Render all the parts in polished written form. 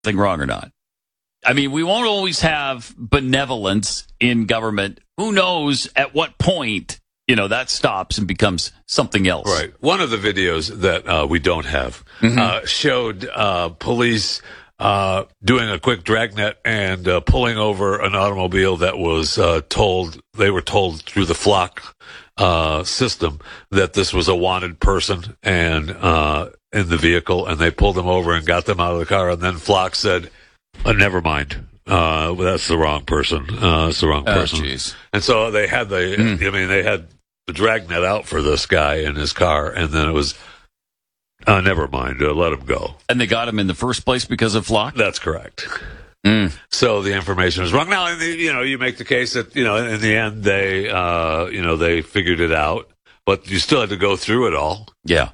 something wrong or not. I mean, we won't always have benevolence in government. Who knows at what point, that stops and becomes something else. Right. One of the videos that we don't have showed police doing a quick dragnet and pulling over an automobile that was they were told through the Flock system that this was a wanted person and in the vehicle, and they pulled them over and got them out of the car, and then Flock said, never mind. That's the wrong person. It's the wrong person. Geez. And so they had they had the dragnet out for this guy in his car, and then it was, never mind, let him go. And they got him in the first place because of Flock? That's correct. So the information was wrong. Now, you make the case that, in the end, they figured it out, but you still had to go through it all. Yeah.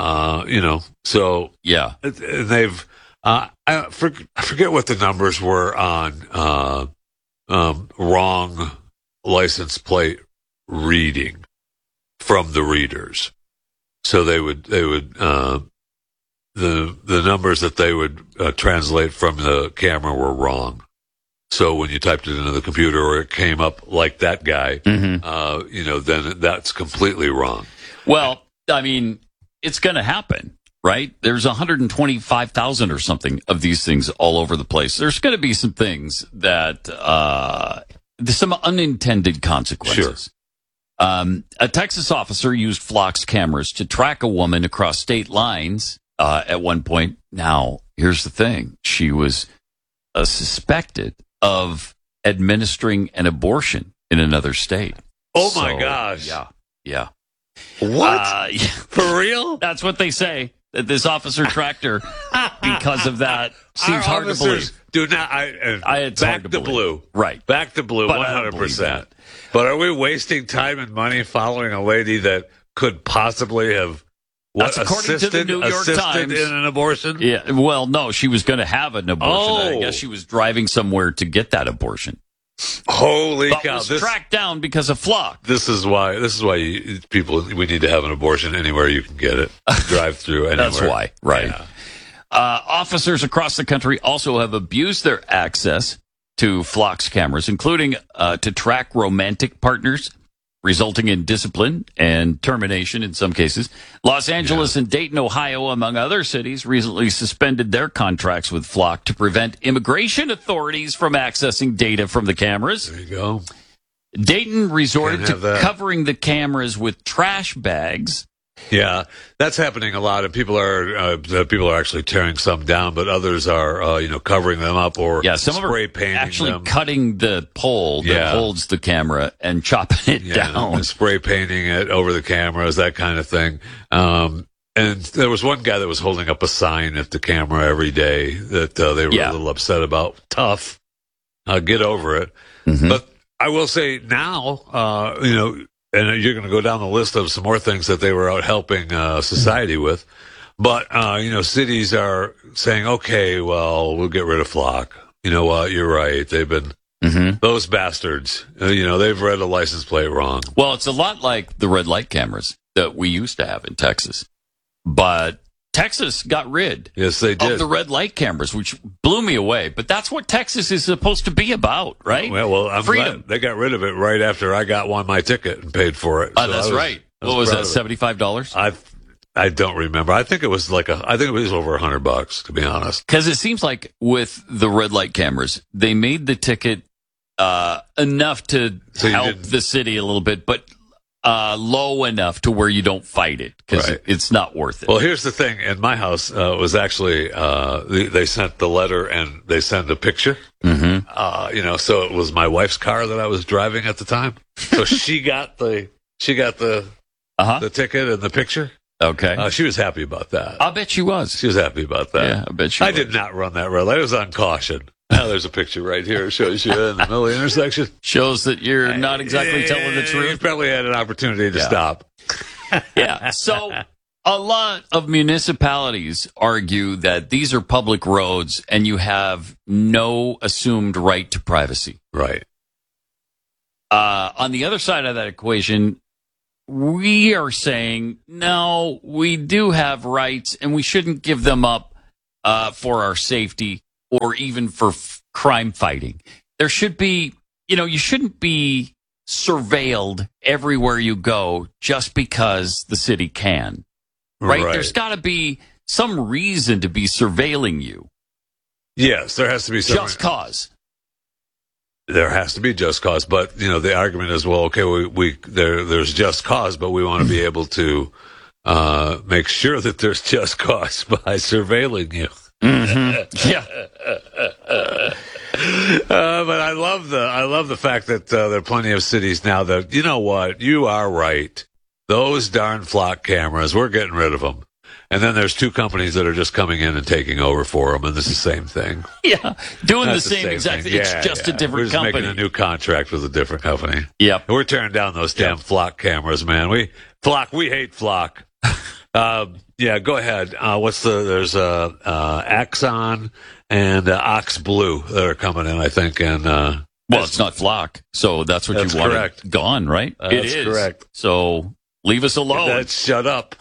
So. Yeah. They've, I forget what the numbers were on wrong license plate reading from the readers. So they would the numbers that they would translate from the camera were wrong. So when you typed it into the computer or it came up like that guy, then that's completely wrong. Well, I mean, it's going to happen, right? There's 125,000 or something of these things all over the place. There's going to be some things that there's some unintended consequences. Sure. A Texas officer used Flock's cameras to track a woman across state lines at one point. Now, here's the thing. She was suspected of administering an abortion in another state. Oh, my gosh. Yeah. What? For real? That's what they say. That this officer tracked her because of that. Seems hard to believe. Do not. Back to blue. Right. Back to blue, 100%. But are we wasting time and money following a lady that could possibly have according to the New York Times in an abortion? Yeah. Well, no, she was going to have an abortion. I guess she was driving somewhere to get that abortion. Holy but cow! Was tracked down because of Flock. This is why we need to have an abortion anywhere you can get it. Drive through anywhere. That's why, right? Yeah. Officers across the country also have abused their access to Flock's cameras, including to track romantic partners, resulting in discipline and termination in some cases. Los Angeles and Dayton, Ohio, among other cities, recently suspended their contracts with Flock to prevent immigration authorities from accessing data from the cameras. There you go. Dayton resorted to covering the cameras with trash bags. Yeah, that's happening a lot, and people are actually tearing some down, but others are covering them up or spray painting actually them. Cutting the pole that holds the camera and chopping it down, and spray painting it over the cameras, that kind of thing. And there was one guy that was holding up a sign at the camera every day that they were a little upset about. Tough, get over it. Mm-hmm. But I will say now, and you're going to go down the list of some more things that they were out helping society with. But, cities are saying, okay, well, we'll get rid of Flock. You know what? You're right. They've been, those bastards, they've read a license plate wrong. Well, it's a lot like the red light cameras that we used to have in Texas. But Texas got rid of the red light cameras, which blew me away. But that's what Texas is supposed to be about, right? Well, I'm glad they got rid of it right after I got my ticket and paid for it. That's right. What was that, $75? I don't remember. I think it was over $100, to be honest. Because it seems like with the red light cameras, they made the ticket enough to help the city a little bit, but low enough to where you don't fight it because it's not worth it. Well, here's the thing. In my house, was actually they sent the letter and they sent a picture. Mm-hmm. So it was my wife's car that I was driving at the time. So she got the ticket and the picture. Okay. She was happy about that. I bet she was. She was happy about that. Yeah, I bet she was. I did not run that red light. It was on caution. Now there's a picture right here. It shows you in the middle of the intersection. Shows that you're not exactly telling the truth. You probably had an opportunity to stop. Yeah. So a lot of municipalities argue that these are public roads and you have no assumed right to privacy. Right. On the other side of that equation, we are saying, no, we do have rights and we shouldn't give them up for our safety. or even for crime fighting. There should be, you shouldn't be surveilled everywhere you go just because the city can. Right? There's got to be some reason to be surveilling you. Yes, there has to be some just cause. There has to be just cause, but the argument is, well, okay, there's just cause, but we want to be able to make sure that there's just cause by surveilling you. Mm-hmm. Yeah. But I love the fact that there are plenty of cities now that, you know what, you are right. Those darn flock cameras, we're getting rid of them. And then there's two companies that are just coming in and taking over for them, and it's the same thing. Yeah, doing the same exact thing. It's just a different company. We're just making a new contract with a different company. Yep. And we're tearing down those damn flock cameras, man. We hate flock. Yeah, go ahead. There's Axon and Ox Blue that are coming in, I think. And well, it's not flock, so that's what you want. Correct. Gone, right? That's correct. So leave us alone. Shut up.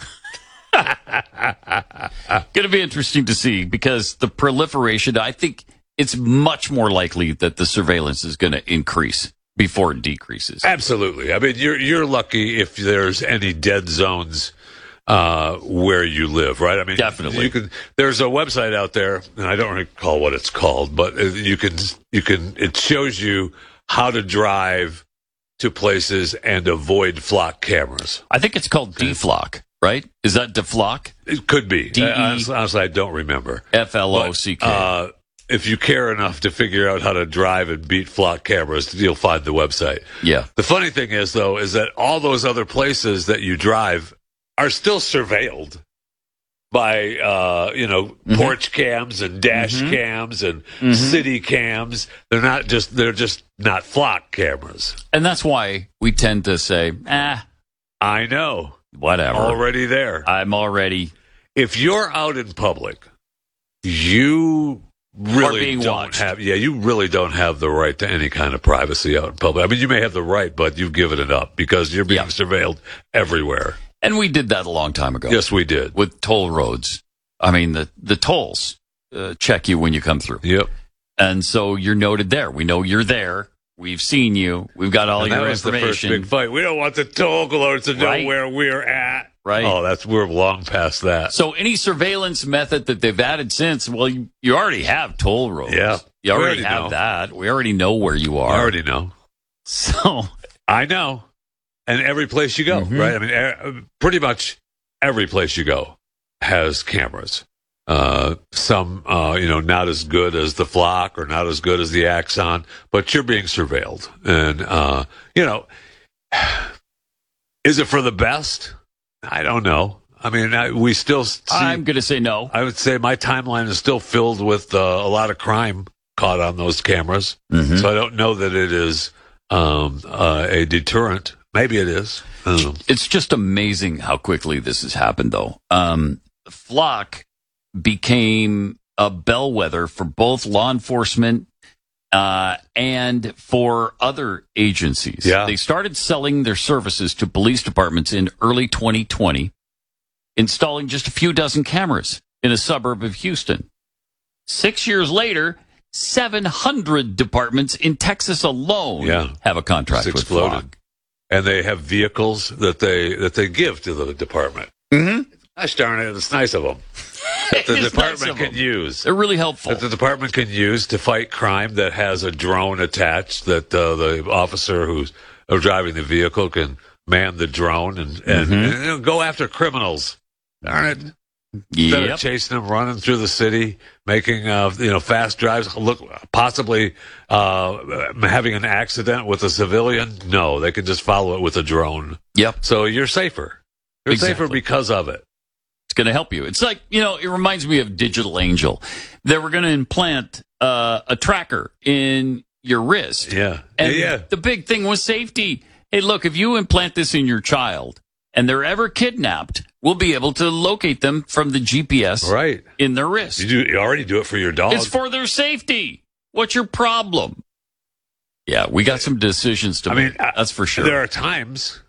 Going to be interesting to see, because the proliferation, I think it's much more likely that the surveillance is going to increase before it decreases. Absolutely. I mean, you're lucky if there's any dead zones where you live, right? I mean, definitely. There's a website out there, and I don't recall what it's called, but it shows you how to drive to places and avoid flock cameras. I think it's called DFlock. Right? Is that DeFlock? It could be. Honestly, I don't remember. FLOCK. If you care enough to figure out how to drive and beat flock cameras, you'll find the website. Yeah. The funny thing is, though, is that all those other places that you drive are still surveilled by, porch cams and dash cams and city cams. They're just not flock cameras. And that's why we tend to say, I know. Whatever. Already there. I'm already. If you're out in public, you really don't have. Yeah, you really don't have the right to any kind of privacy out in public. I mean, you may have the right, but you've given it up because you're being surveilled everywhere. And we did that a long time ago. Yes, we did. With toll roads. I mean, the tolls check you when you come through. Yep. And so you're noted there. We know you're there. We've seen you. We've got all your information. That was the first big fight. We don't want the toll collectors to know where we're at. Right. Oh, we're long past that. So any surveillance method that they've added since, well, you already have toll roads. Yeah. You already have that. We already know where you are. I already know. So. I know. And every place you go, right? I mean, pretty much every place you go has cameras. Some, not as good as the Flock or not as good as the Axon, but you're being surveilled. And, is it for the best? I don't know. I mean, we still see, I'm going to say no. I would say my timeline is still filled with a lot of crime caught on those cameras. So I don't know that it is a deterrent. Maybe it is. It's just amazing how quickly this has happened, though. Flock became a bellwether for both law enforcement and for other agencies. Yeah. They started selling their services to police departments in early 2020, installing just a few dozen cameras in a suburb of Houston. 6 years later, 700 departments in Texas alone have a contract with Flock. And they have vehicles that they give to the department. Gosh darn it, it's nice of them. That the department can use. They're really helpful. That the department can use to fight crime that has a drone attached, that the officer who's driving the vehicle can man the drone and go after criminals. Darn it. Instead of chasing them, running through the city, making fast drives, possibly having an accident with a civilian. No, they can just follow it with a drone. Yep. So you're safer. You're safer because of it. It's going to help you. It's like, it reminds me of Digital Angel. They were going to implant a tracker in your wrist. Yeah. And the big thing was safety. Hey, look, if you implant this in your child and they're ever kidnapped, we'll be able to locate them from the GPS in their wrist. You already do it for your dog. It's for their safety. What's your problem? Yeah, we got some decisions to make. That's for sure. There are times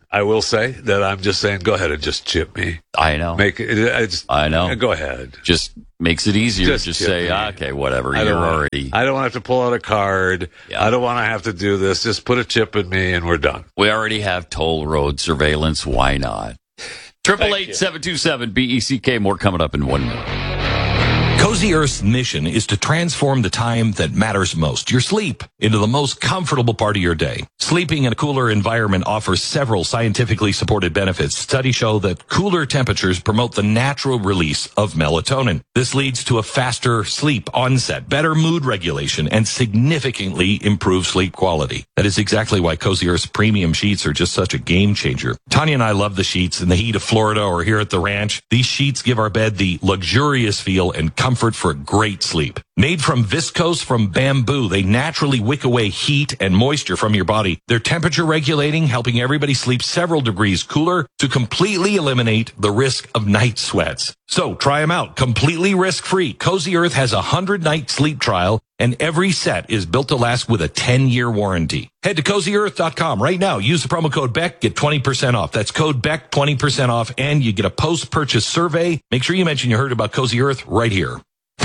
I will say that I'm just saying, go ahead and just chip me. I know. I know. Go ahead. Just makes it easier. Just say, okay, whatever. I don't want to have to pull out a card. Yeah. I don't want to have to do this. Just put a chip in me and we're done. We already have toll road surveillance. Why not? 888-727-BECK. More coming up in 1 minute. Cozy Earth's mission is to transform the time that matters most, your sleep, into the most comfortable part of your day. Sleeping in a cooler environment offers several scientifically supported benefits. Studies show that cooler temperatures promote the natural release of melatonin. This leads to a faster sleep onset, better mood regulation, and significantly improved sleep quality. That is exactly why Cozy Earth's premium sheets are just such a game changer. Tanya and I love the sheets in the heat of Florida or here at the ranch. These sheets give our bed the luxurious feel and comfort for a great sleep. Made from viscose from bamboo, they naturally wick away heat and moisture from your body. They're temperature regulating, helping everybody sleep several degrees cooler to completely eliminate the risk of night sweats. So try them out, completely risk-free. Cozy Earth has a 100-night sleep trial, and every set is built to last with a 10-year warranty. Head to CozyEarth.com right now. Use the promo code BECK, get 20% off. That's code BECK, 20% off, and you get a post-purchase survey. Make sure you mention you heard about Cozy Earth right here.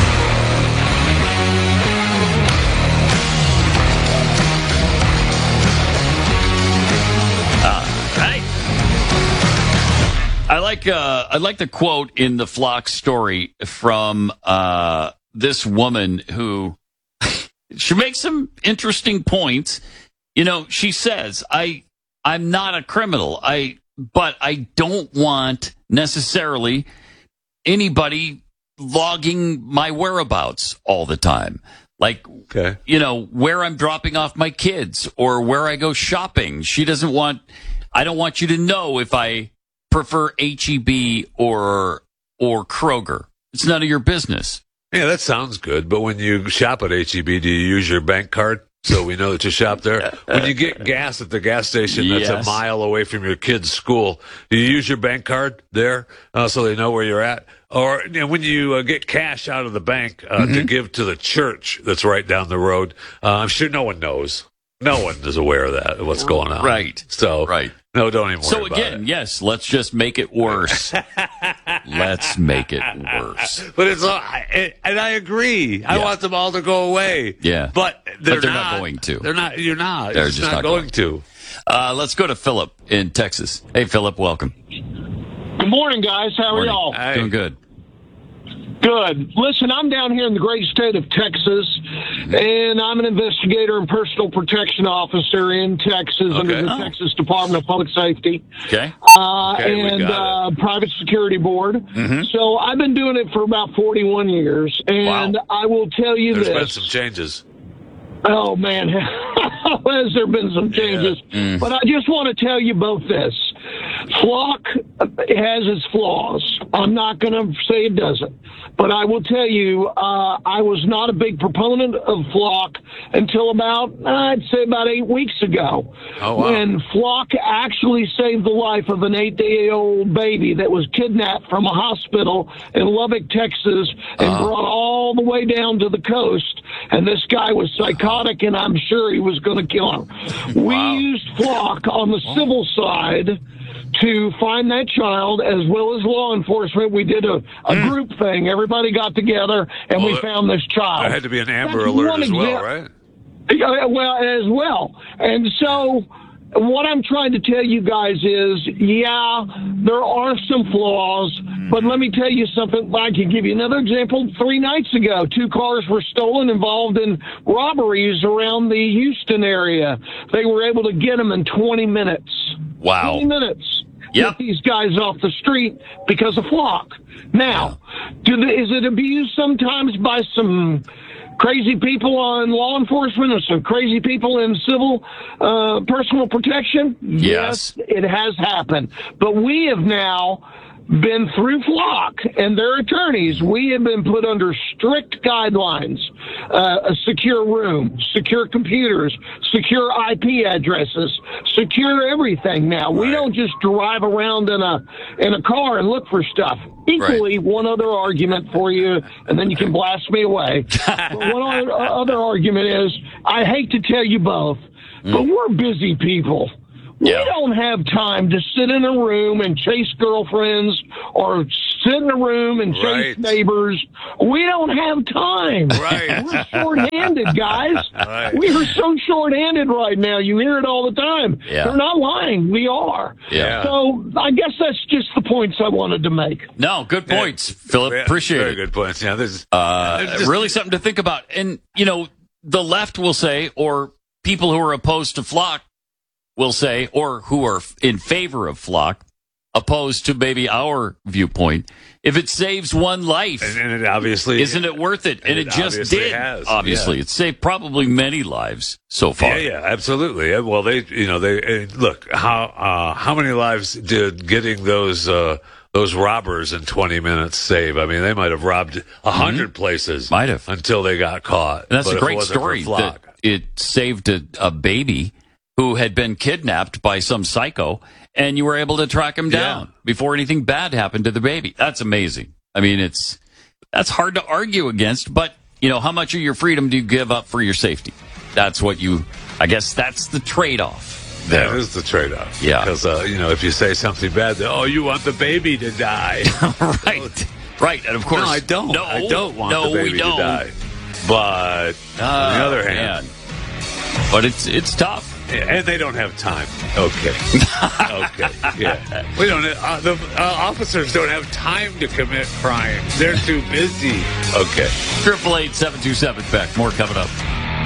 I like the quote in the Flock story from this woman who she makes some interesting points. You know, she says, I'm not a criminal, but I don't want necessarily anybody logging my whereabouts all the time. Like, okay, you know, where I'm dropping off my kids or where I go shopping. I don't want you to know if I prefer H-E-B or Kroger. It's none of your business. Yeah, that sounds good. But when you shop at H-E-B, do you use your bank card so we know that you shop there? When you get gas at the gas station that's a mile away from your kid's school, do you use your bank card there so they know where you're at? Or when you get cash out of the bank to give to the church that's right down the road, I'm sure no one knows. No one is aware of that, of what's going on. Right. So, no, don't even worry So again, yes, let's just make it worse. Let's make it worse. But and I agree. Yeah. I want them all to go away. Yeah. But they're not going to. They're not. You're not. They're just not going to. Let's go to Philip in Texas. Hey, Philip, welcome. Good morning, guys. How are y'all? Hey. Doing good. Good. Listen, I'm down here in the great state of Texas, and I'm an investigator and personal protection officer in Texas under the Texas Department of Public Safety. And Private Security Board. So I've been doing it for about 41 years, and I will tell you There's been some changes. Oh, man. Has there been some changes? Yeah. But I just want to tell you both this. Flock has its flaws. I'm not going to say it doesn't. But I will tell you, I was not a big proponent of Flock until I'd say about 8 weeks ago. Oh, wow. When Flock actually saved the life of an 8-day-old baby that was kidnapped from a hospital in Lubbock, Texas, and brought all the way down to the coast. And this guy was psychotic, and I'm sure he was going to kill him. We used Flock on the civil side to find that child, as well as law enforcement. We did a group thing. Everybody got together, and we found this child. There had to be an Amber Alert as well, right? Well, as well. And so what I'm trying to tell you guys is, there are some flaws, but let me tell you something. I can give you another example. 3 nights ago, 2 cars were stolen involved in robberies around the Houston area. They were able to get them in 20 minutes. Wow. 20 minutes. Get these guys off the street because of Flock. Now, is it abused sometimes by some crazy people on law enforcement or some crazy people in civil personal protection? Yes, it has happened. But we have now been through Flock and their attorneys. We have been put under strict guidelines, a secure room, secure computers, secure IP addresses, secure everything now. We don't just drive around in a car and look for stuff. Equally, one other argument for you, and then you can blast me away. But one other argument is, I hate to tell you both, but we're busy people. We don't have time to sit in a room and chase girlfriends or sit in a room and chase neighbors. We don't have time. Right. We're short-handed, guys. Right. We are so short-handed right now. You hear it all the time. Yeah. They're not lying. We are. Yeah. So I guess that's just the points I wanted to make. No, good points, Philip. Appreciate very it. Very good points. Yeah, this is really something to think about. And, the left will say, or people who are opposed to Flock will say, or who are in favor of Flock, opposed to maybe our viewpoint, if it saves one life, and it obviously isn't it worth it? And it just did. Obviously, it's saved probably many lives so far. Yeah, absolutely. Well, they look how many lives did getting those robbers in 20 minutes save? I mean, they might have robbed 100 places, might have, until they got caught. And that's a great story. That it saved a baby who had been kidnapped by some psycho, and you were able to track him down before anything bad happened to the baby. That's amazing. I mean, that's hard to argue against, but, how much of your freedom do you give up for your safety? That's what I guess that's the trade-off. That is the trade-off. Yeah. Because, if you say something bad, you want the baby to die. Right. And of course, no, I don't. No, I don't want the baby to die. But on the other hand, but it's tough. And they don't have time. Okay. Yeah. We don't. The officers don't have time to commit crime. They're too busy. Okay. 888-727 Beck. More coming up.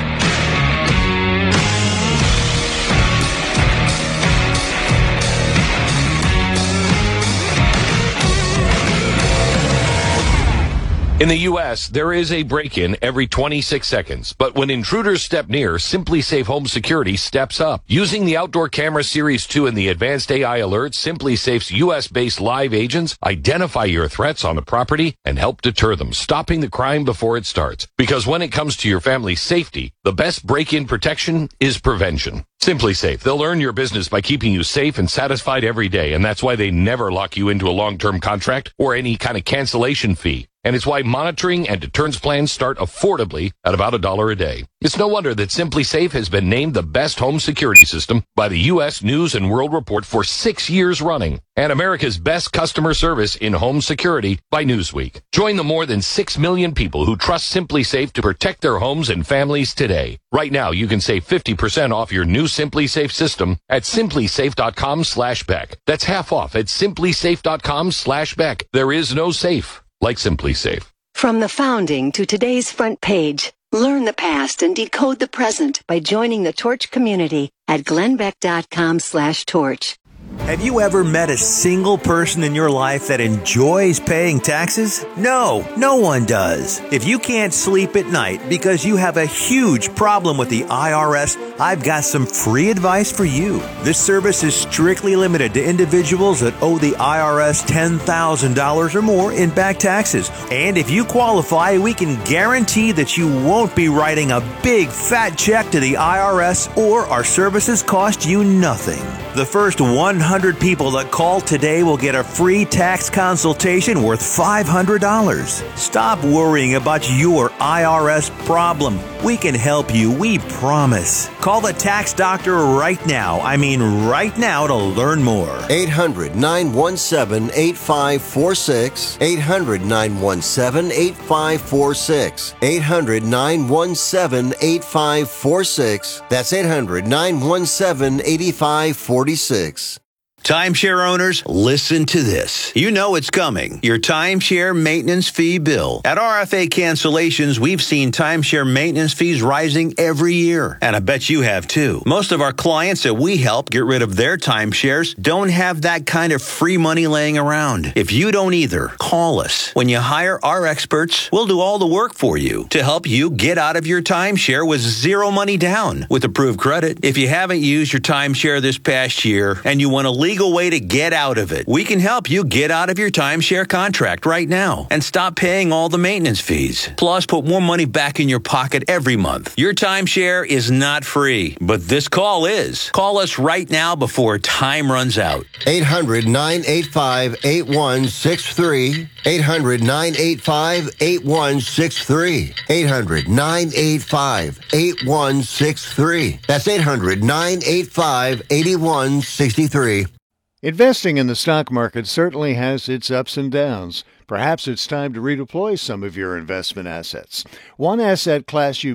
In the U.S., there is a break-in every 26 seconds. But when intruders step near, SimpliSafe Home Security steps up. Using the Outdoor Camera Series 2 and the advanced AI alerts, SimpliSafe's U.S.-based live agents identify your threats on the property and help deter them, stopping the crime before it starts. Because when it comes to your family's safety, the best break-in protection is prevention. SimpliSafe. They'll earn your business by keeping you safe and satisfied every day, and that's why they never lock you into a long-term contract or any kind of cancellation fee. And it's why monitoring and deterrence plans start affordably at about $1 a day. It's no wonder that SimpliSafe has been named the best home security system by the U.S. News and World Report for 6 years running, and America's best customer service in home security by Newsweek. Join the more than 6 million people who trust SimpliSafe to protect their homes and families today. Right now, you can save 50% off your new SimpliSafe system at SimpliSafe.com/Beck. That's half off at SimpliSafe.com/Beck. There is no safe like SimpliSafe. From the founding to today's front page, learn the past and decode the present by joining the Torch community at glennbeck.com/torch. Have you ever met a single person in your life that enjoys paying taxes? No one does. If you can't sleep at night because you have a huge problem with the IRS, I've got some free advice for you. This service is strictly limited to individuals that owe the IRS $10,000 or more in back taxes. And if you qualify, we can guarantee that you won't be writing a big fat check to the IRS, or our services cost you nothing. The first 100 people that call today will get a free tax consultation worth $500. Stop worrying about your IRS problem. We can help you, we promise. Call the tax doctor right now. I mean right now, to learn more. 800-917-8546. 800-917-8546. 800-917-8546. That's 800-917-8546. Timeshare owners, listen to this. You know it's coming. Your timeshare maintenance fee bill. At RFA Cancellations, we've seen timeshare maintenance fees rising every year. And I bet you have too. Most of our clients that we help get rid of their timeshares don't have that kind of free money laying around. If you don't either, call us. When you hire our experts, we'll do all the work for you to help you get out of your timeshare with zero money down with approved credit. If you haven't used your timeshare this past year and you want to legal way to get out of it, we can help you get out of your timeshare contract right now and stop paying all the maintenance fees. Plus, put more money back in your pocket every month. Your timeshare is not free, but this call is. Call us right now before time runs out. 800-985-8163. 800-985-8163. 800-985-8163. That's 800-985-8163. Investing in the stock market certainly has its ups and downs. Perhaps it's time to redeploy some of your investment assets. One asset class you